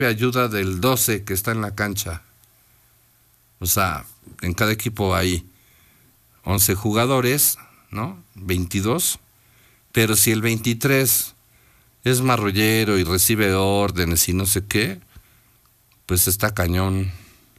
ayuda del 12 que está en la cancha. O sea, en cada equipo hay 11 jugadores, ¿no? 22. Pero si el 23 es marrullero y recibe órdenes y no sé qué, pues está cañón.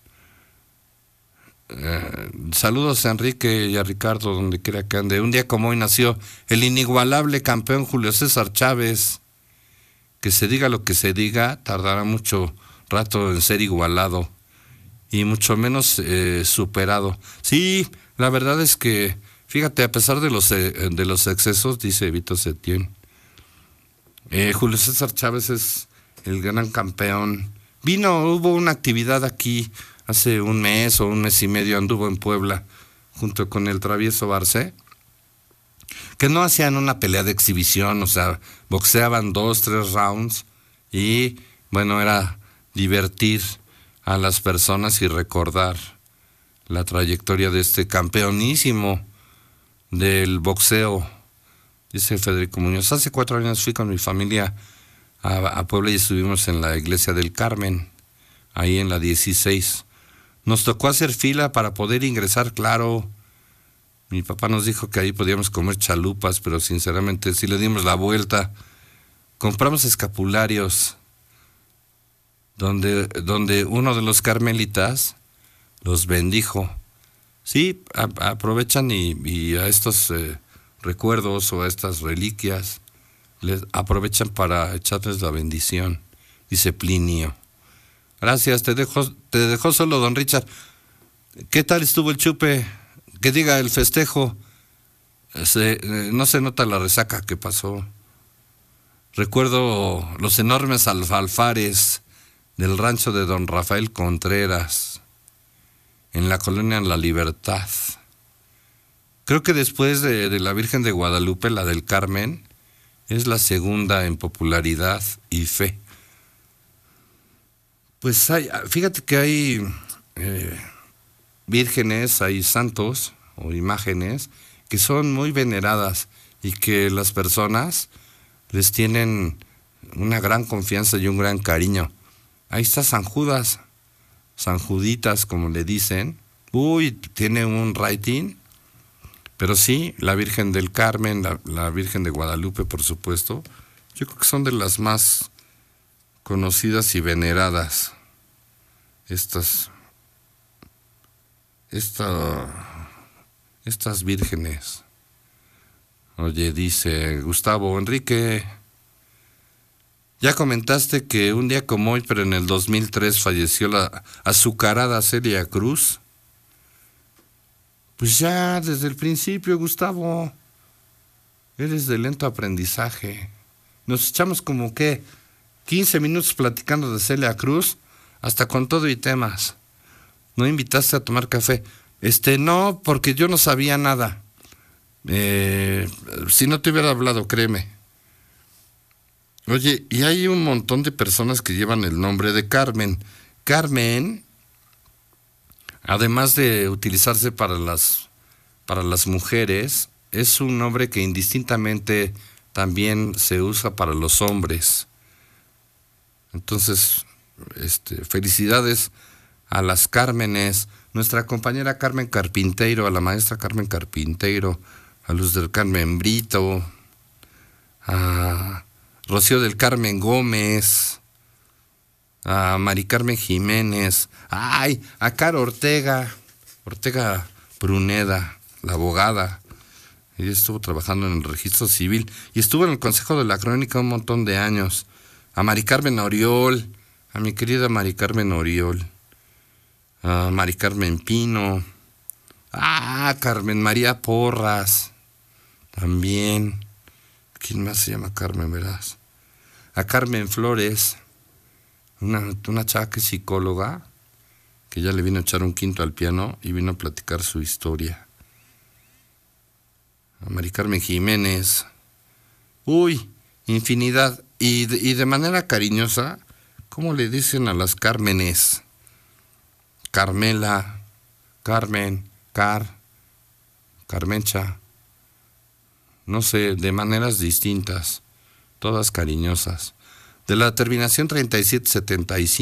Saludos a Enrique y a Ricardo, donde quiera que ande. Un día como hoy nació el inigualable campeón Julio César Chávez. Que se diga lo que se diga, tardará mucho rato en ser igualado y mucho menos superado. Sí, la verdad es que, fíjate, a pesar de los excesos, dice Vito Setién, Julio César Chávez es el gran campeón. Hubo una actividad aquí hace un mes o un mes y medio, anduvo en Puebla junto con el Travieso Barcé, que no hacían una pelea de exhibición, o sea, boxeaban 2-3 rounds y, bueno, era divertir a las personas y recordar la trayectoria de este campeonísimo del boxeo. Dice Federico Muñoz, hace 4 años fui con mi familia a Puebla y estuvimos en la iglesia del Carmen, ahí en la 16. Nos tocó hacer fila para poder ingresar, claro. Mi papá nos dijo que ahí podíamos comer chalupas, pero sinceramente sí le dimos la vuelta. Compramos escapularios, donde uno de los carmelitas los bendijo. Sí, aprovechan y a estos recuerdos o a estas reliquias les aprovechan para echarles la bendición, dice Plinio. Gracias, te dejó solo don Richard. ¿Qué tal estuvo el chupe? Que diga el festejo. No se nota la resaca que pasó. Recuerdo los enormes alfalfares del rancho de don Rafael Contreras, en la colonia La Libertad. Creo que después de la Virgen de Guadalupe, la del Carmen, es la segunda en popularidad y fe. Pues fíjate que hay vírgenes, hay santos o imágenes que son muy veneradas y que las personas les tienen una gran confianza y un gran cariño. Ahí está San Judas, San Juditas, como le dicen. Tiene un rating, pero sí, la Virgen del Carmen, la Virgen de Guadalupe, por supuesto, yo creo que son de las más conocidas y veneradas estas vírgenes. Oye, dice Gustavo Enrique, ya comentaste que un día como hoy, pero en el 2003 falleció la azucarada Celia Cruz. Pues ya desde el principio, Gustavo, eres de lento aprendizaje. Nos echamos como que 15 minutos platicando de Celia Cruz, hasta con todo y temas. ¿No invitaste a tomar café? No, porque yo no sabía nada. Si no te hubiera hablado, créeme. Oye, y hay un montón de personas que llevan el nombre de Carmen. Carmen, además de utilizarse para las mujeres, es un nombre que indistintamente también se usa para los hombres. Entonces, felicidades a las Cármenes, nuestra compañera Carmen Carpinteiro, a la maestra Carmen Carpinteiro, a Luz del Carmen Brito, a Rocío del Carmen Gómez, a Mari Carmen Jiménez, a Caro Ortega Bruneda, la abogada. Ella estuvo trabajando en el registro civil y estuvo en el Consejo de la Crónica un montón de años. A Mari Carmen Oriol, a mi querida Mari Carmen Oriol, a Mari Carmen Pino, a Carmen María Porras, también. ¿Quién más se llama Carmen, verás? A Carmen Flores, una chava que es psicóloga, que ya le vino a echar un quinto al piano y vino a platicar su historia. A Mari Carmen Jiménez, infinidad. Y de manera cariñosa, ¿cómo le dicen a las Cármenes? Carmela, Carmen, Carmencha, no sé, de maneras distintas, todas cariñosas. De la terminación 3775.